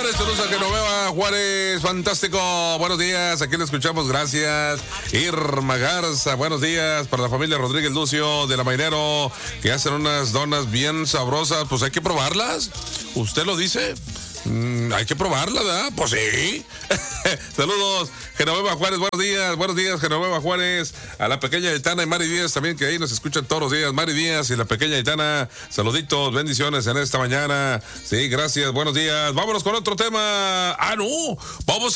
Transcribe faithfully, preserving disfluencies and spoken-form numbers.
Juárez, saludos a Genoveva Juárez, fantástico, buenos días, aquí le escuchamos, gracias. Irma Garza, buenos días para la familia Rodríguez Lucio de la Mainero, que hacen unas donas bien sabrosas, pues hay que probarlas, ¿usted lo dice? Mm, hay que probarla, ¿verdad? Pues sí. Saludos, Genoveva Juárez, buenos días, buenos días, Genoveva Juárez, a la pequeña Aitana y Mari Díaz también, que ahí nos escuchan todos los días. Mari Díaz y la pequeña Aitana, saluditos, bendiciones en esta mañana. Sí, gracias, buenos días. Vámonos con otro tema. Ah, no, vamos